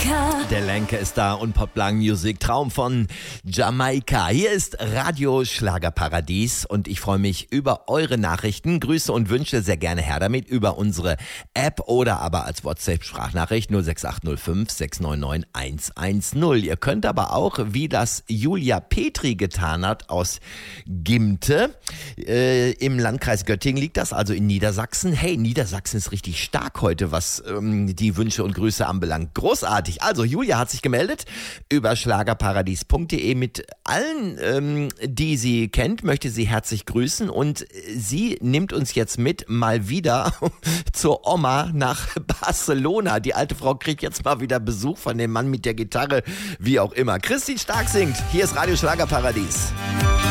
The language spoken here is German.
Lenker. Der Lenker ist da und Poplang Music, Traum von Jamaika. Hier ist Radio Schlagerparadies und ich freue mich über eure Nachrichten, Grüße und Wünsche sehr gerne her damit über unsere App oder aber als WhatsApp-Sprachnachricht 06805 699 110. Ihr könnt aber auch, wie das Julia Petri getan hat aus Gimte, im Landkreis Göttingen liegt das, also in Niedersachsen. Hey, Niedersachsen ist richtig stark heute, was die Wünsche und Grüße anbelangt. Großartig. Also Julia hat sich gemeldet über schlagerparadies.de mit allen, die sie kennt, möchte sie herzlich grüßen und sie nimmt uns jetzt mit mal wieder zur Oma nach Barcelona. Die alte Frau kriegt jetzt mal wieder Besuch von dem Mann mit der Gitarre, wie auch immer. Christine Stark singt. Hier ist Radio Schlagerparadies.